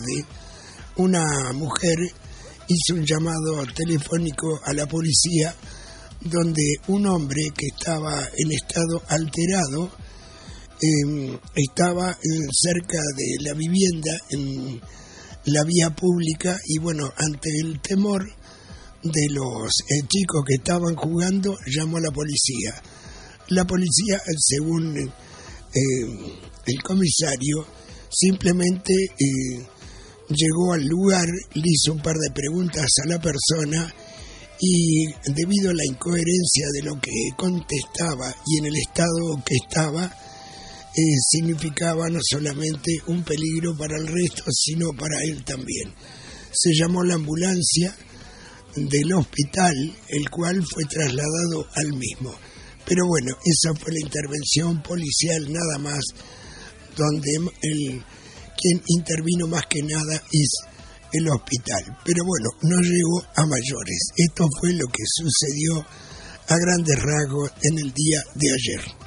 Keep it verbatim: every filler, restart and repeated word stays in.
tarde, una mujer hizo un llamado telefónico a la policía donde un hombre que estaba en estado alterado eh, estaba eh, cerca de la vivienda en la vía pública y bueno, ante el temor de los eh, chicos que estaban jugando, llamó a la policía. La policía, según eh, el comisario, simplemente eh, llegó al lugar, le hizo un par de preguntas a la persona y debido a la incoherencia de lo que contestaba y en el estado que estaba, eh, significaba no solamente un peligro para el resto, sino para él también. Se llamó la ambulancia del hospital, el cual fue trasladado al mismo. Pero bueno, esa fue la intervención policial nada más, donde el, quien intervino más que nada es el hospital. Pero bueno, no llegó a mayores. Esto fue lo que sucedió a grandes rasgos en el día de ayer.